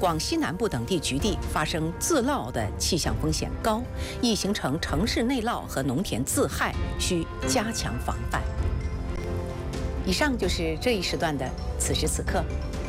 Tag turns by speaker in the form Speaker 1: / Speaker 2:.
Speaker 1: 广西南部等地局地发生自涝的气象风险高，易形成城市内涝和农田自害，需加强防范。以上就是这一时段的此时此刻，